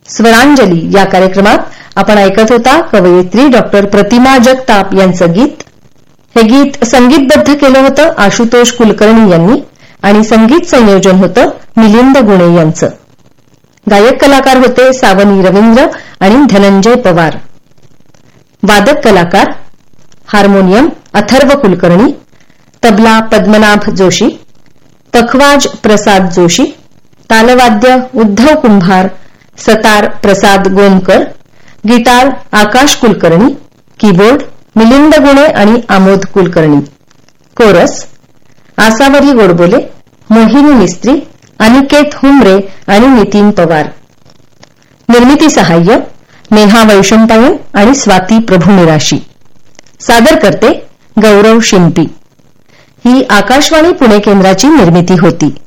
स्वरांजली या कार्यक्रमात आपण ऐकत होता कवयित्री डॉक्टर प्रतिमा जगताप यांचं गीत. हे गीत संगीतबद्ध केलं होतं आशुतोष कुलकर्णी यांनी आणि संगीत संयोजन होतं मिलिंद गुणे यांचं. गायक कलाकार होते सावनी रवींद्र आणि धनंजय पवार. वादक कलाकार हार्मोनियम अथर्व कुलकर्णी, तबला पद्मनाभ जोशी, पखवाज प्रसाद जोशी, तालवाद्य उद्धव कुंभार, सतार प्रसाद गोमकर, गिटार आकाश कुलकर्णी, कीबोर्ड मिलिंद गुणे आणि आमोद कुलकर्णी. कोरस आसावरी गोडबोले, मोहिनी मिस्त्री, अनिकेत हुमरे आणि नितीन पवार. निर्मिती सहाय्य नेहा वैशंपायन आणि स्वाती प्रभुनिराशी. सादर करते गौरव शिंपी. ही आकाशवाणी पुणे केंद्राची निर्मिती होती.